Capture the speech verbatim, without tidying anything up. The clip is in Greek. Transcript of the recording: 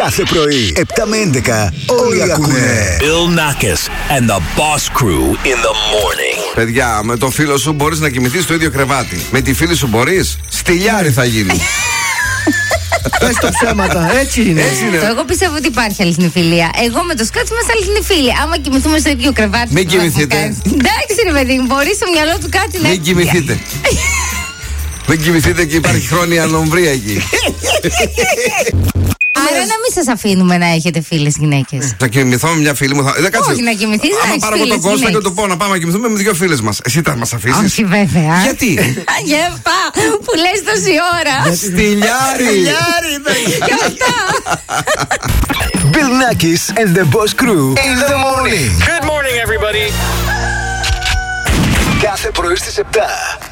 Κάθε πρωί, επτά με έντεκα, όλοι ακούνε. Bill Nackis and the Boss Crew in the morning. Παιδιά, με το φίλο σου μπορείς να κοιμηθείς στο ίδιο κρεβάτι. Με τη φίλη σου μπορείς. Στυλιάρι θα γίνει. Πες τα ψέματα, έτσι είναι. Έτσι είναι. Εγώ πιστεύω ότι υπάρχει αληθινή φιλία. Εγώ με το Σκάτς είμαστε αληθινή φίλοι. Άμα κοιμηθούμε στο ίδιο κρεβάτι. Μην κοιμηθείτε. Εντάξει, ρε παιδί μου, μπορεί στο μυαλό του κάτι να. Μην κοιμηθείτε. Μην κοιμηθείτε και υπάρχει χρόνια ανομβρία εκεί. Άρα να μην σας αφήνουμε να έχετε φίλες γυναίκες. Θα κοιμηθώ με μια φίλη μου. Θα... Όχι να κοιμηθείς, να άμα έχεις πάρω εγώ τον Κώστα και του πω να πάμε να κοιμηθούμε με δύο φίλες μας. Εσύ θα μας αφήσεις? Όχι βέβαια. Γιατί? Γεύτα που λες τόση ώρα. Στυλιάρι. Και αυτά. Bill Nackis and the Boss Crew in the morning. Good morning, everybody. Κάθε πρωί στις επτά.